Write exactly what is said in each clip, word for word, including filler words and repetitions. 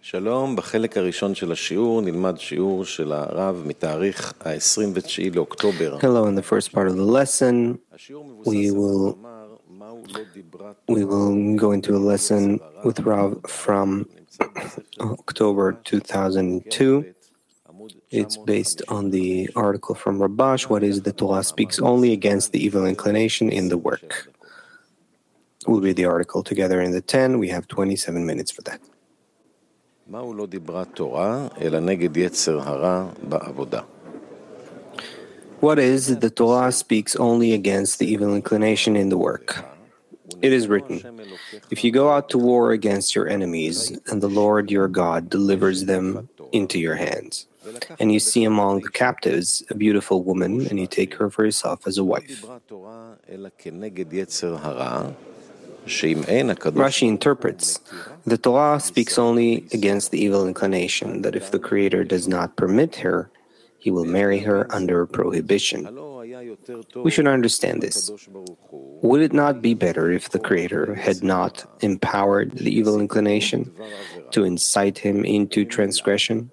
שלום, בחלק הראשון של השיעור נלמד שיעור של הרב מתאריך ה-עשרים ותשעה לאוקטובר. Hello, in the first part of the lesson, we will we will go into a lesson with Rav from October two thousand two. It's based on the article from Rabash, what is the Torah speaks only against the evil inclination in the work. We'll read the article together in the ten. We have twenty-seven minutes for that. מהו לא דיברה תורה, אלא נגד יצר הרע בעבודה. What is the Torah speaks only against the evil inclination in the work? It is written, if you go out to war against your enemies, and the Lord your God delivers them into your hands, and you see among the captives a beautiful woman, and you take her for yourself as a wife. Rashi interprets, the Torah speaks only against the evil inclination, that if the Creator does not permit her, He will marry her under prohibition. We should understand this. Would it not be better if the Creator had not empowered the evil inclination to incite him into transgression?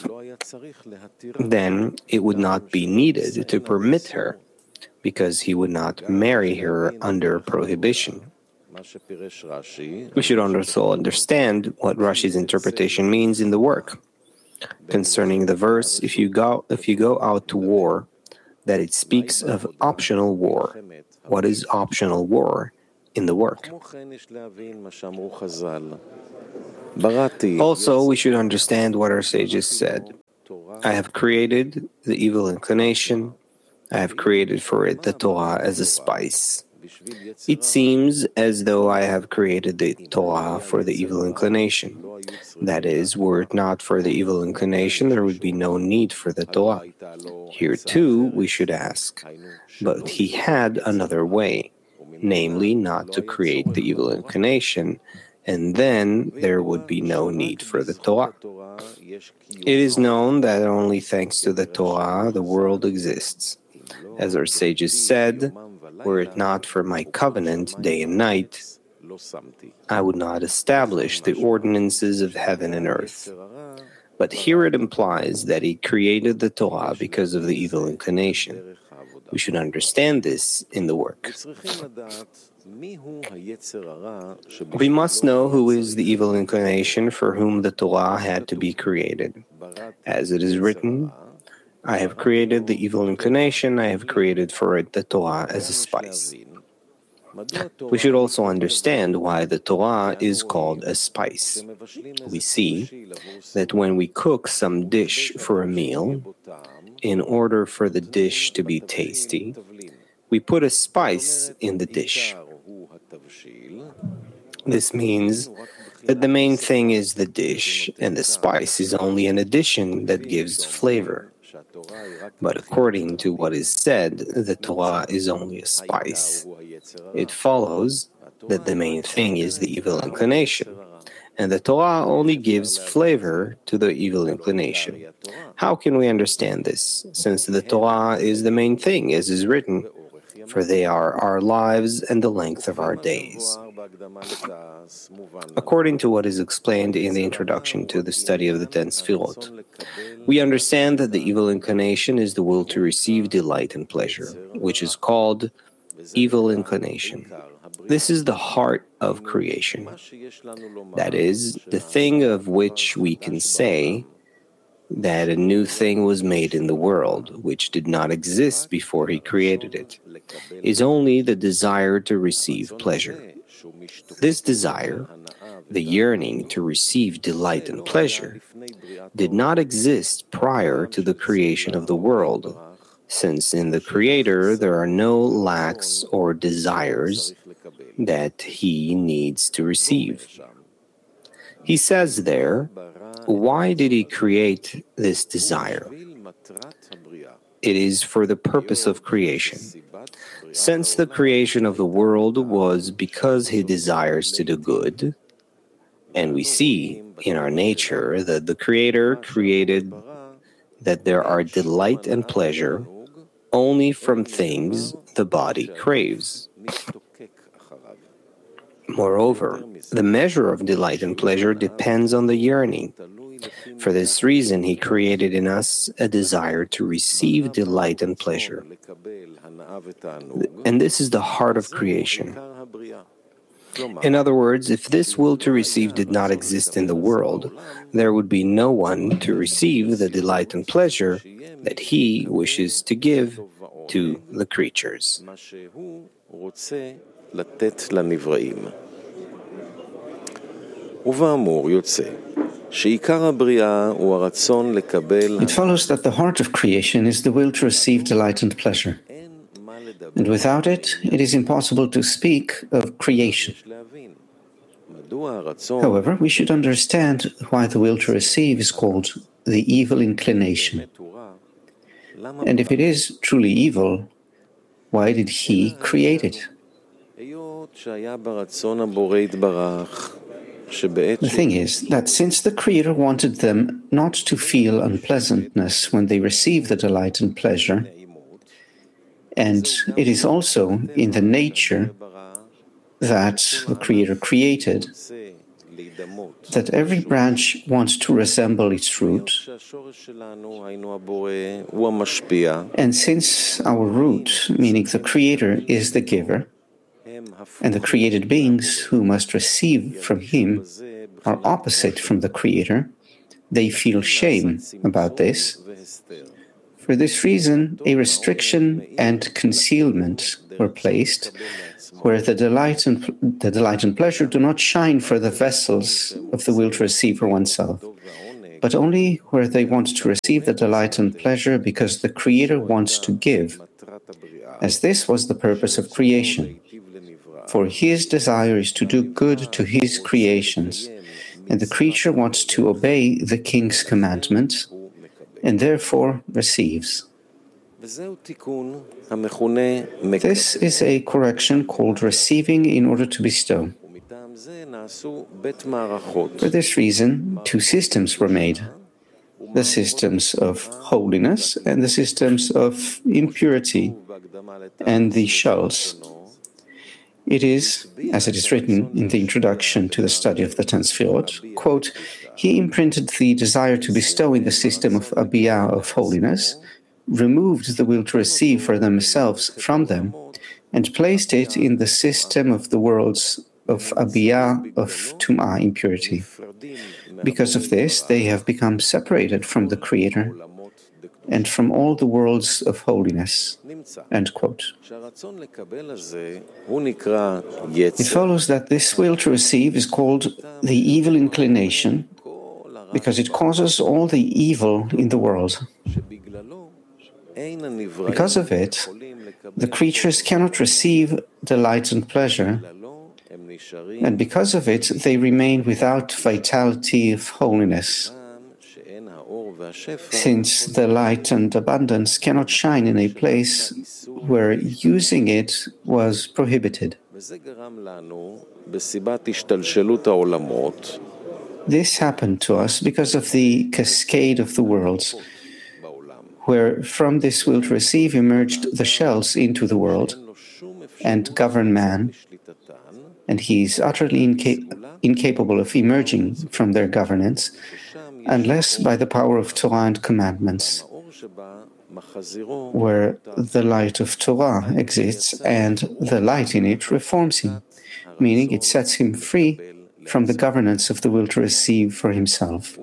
Then it would not be needed to permit her, because He would not marry her under prohibition. We should also understand what Rashi's interpretation means in the work. Concerning the verse, if you go if you go out to war, that it speaks of optional war. What is optional war in the work? Also, we should understand what our sages said. I have created the evil inclination. I have created for it the Torah as a spice. It seems as though I have created the Torah for the evil inclination. That is, were it not for the evil inclination, there would be no need for the Torah. Here too, we should ask, but He had another way, namely not to create the evil inclination, and then there would be no need for the Torah. It is known that only thanks to the Torah the world exists. As our sages said, were it not for my covenant day and night, I would not establish the ordinances of heaven and earth. But here it implies that He created the Torah because of the evil inclination. We should understand this in the work. We must know who is the evil inclination for whom the Torah had to be created. As it is written, I have created the evil inclination, I have created for it the Torah as a spice. We should also understand why the Torah is called a spice. We see that when we cook some dish for a meal, in order for the dish to be tasty, we put a spice in the dish. This means that the main thing is the dish, and the spice is only an addition that gives flavor. But according to what is said, the Torah is only a spice. It follows that the main thing is the evil inclination, and the Torah only gives flavor to the evil inclination. How can we understand this, since the Torah is the main thing, as is written, for they are our lives and the length of our days? According to what is explained in the introduction to the study of the ten Sfirot, we understand that the evil inclination is the will to receive delight and pleasure, which is called evil inclination. This is the heart of creation. That is, the thing of which we can say that a new thing was made in the world, which did not exist before He created it, is only the desire to receive pleasure. This desire, the yearning to receive delight and pleasure, did not exist prior to the creation of the world, since in the Creator there are no lacks or desires that He needs to receive. He says there, why did He create this desire? It is for the purpose of creation. Since the creation of the world was because He desires to do good, and we see in our nature that the Creator created that there are delight and pleasure only from things the body craves. Moreover, the measure of delight and pleasure depends on the yearning. For this reason, he created in us a desire to receive delight and pleasure. And this is the heart of creation. In other words, if this will to receive did not exist in the world, there would be no one to receive the delight and pleasure that he wishes to give to the creatures. It follows that the heart of creation is the will to receive delight and pleasure. And without it, it is impossible to speak of creation. However, we should understand why the will to receive is called the evil inclination. And if it is truly evil, why did he create it? The thing is that since the Creator wanted them not to feel unpleasantness when they receive the delight and pleasure, and it is also in the nature that the Creator created that every branch wants to resemble its root. And since our root, meaning the Creator, is the giver, and the created beings who must receive from Him are opposite from the Creator, they feel shame about this. For this reason, a restriction and concealment were placed, where the delight and the delight and pleasure do not shine for the vessels of the will to receive for oneself, but only where they want to receive the delight and pleasure because the Creator wants to give, as this was the purpose of creation. For His desire is to do good to His creations, and the creature wants to obey the King's commandments, and therefore receives. This is a correction called receiving in order to bestow. For this reason, two systems were made, the systems of holiness and the systems of impurity, and the shells. It is, as it is written in the introduction to the study of the Ten Sfirot, quote, he imprinted the desire to bestow in the system of Abiyah of holiness, removed the will to receive for themselves from them, and placed it in the system of the worlds of Abiyah of Tum'ah, impurity. Because of this, they have become separated from the Creator and from all the worlds of holiness. End quote. It follows that this will to receive is called the evil inclination because it causes all the evil in the world. Because of it, the creatures cannot receive delight and pleasure, and because of it, they remain without vitality of holiness, since the light and abundance cannot shine in a place where using it was prohibited. This happened to us because of the cascade of the worlds, where from this will to receive emerged the shells into the world and govern man, and he is utterly inca- incapable of emerging from their governance, unless by the power of Torah and commandments, where the light of Torah exists and the light in it reforms him, meaning it sets him free from the governance of the will to receive for himself.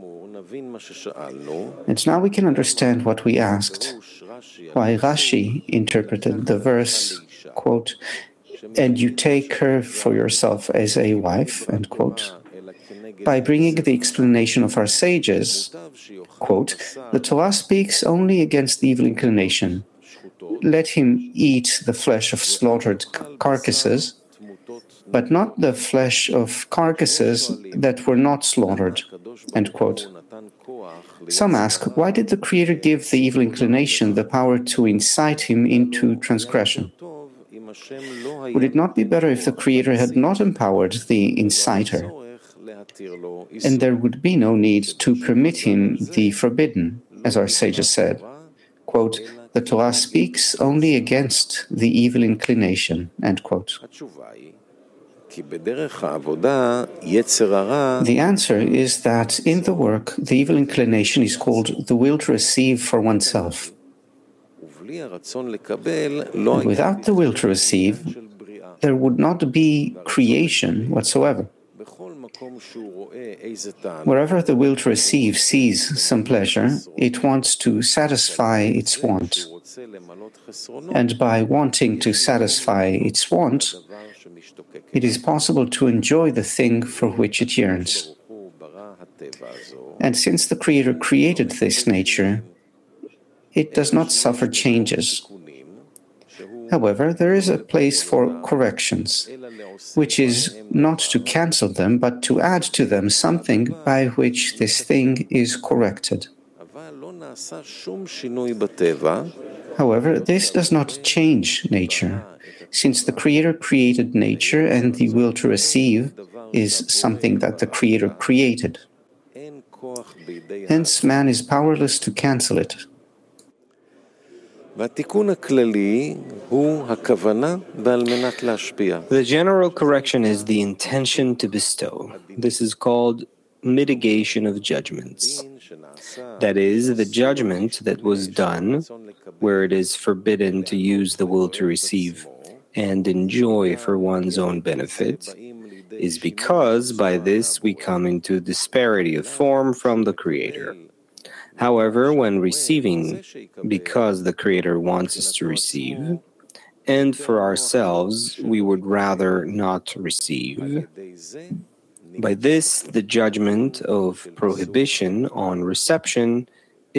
And now we can understand what we asked, why Rashi interpreted the verse, quote, and you take her for yourself as a wife, end quote, by bringing the explanation of our sages, quote, the Torah speaks only against the evil inclination. Let him eat the flesh of slaughtered carcasses, but not the flesh of carcasses that were not slaughtered, end quote. Some ask, why did the Creator give the evil inclination the power to incite him into transgression? Would it not be better if the Creator had not empowered the inciter? And there would be no need to permit him the forbidden, as our sages said. Quote, the Torah speaks only against the evil inclination, end quote. The answer is that in the work, the evil inclination is called the will to receive for oneself. And without the will to receive, there would not be creation whatsoever. Wherever the will to receive sees some pleasure, it wants to satisfy its want. And by wanting to satisfy its want, it is possible to enjoy the thing for which it yearns. And since the Creator created this nature, it does not suffer changes. However, there is a place for corrections, which is not to cancel them, but to add to them something by which this thing is corrected. However, this does not change nature, since the Creator created nature and the will to receive is something that the Creator created. Hence, man is powerless to cancel it. The general correction is the intention to bestow. This is called mitigation of judgments. That is, the judgment that was done, where it is forbidden to use the will to receive and enjoy for one's own benefit, is because by this we come into disparity of form from the Creator. However, when receiving, because the Creator wants us to receive, and for ourselves we would rather not receive, by this the judgment of prohibition on reception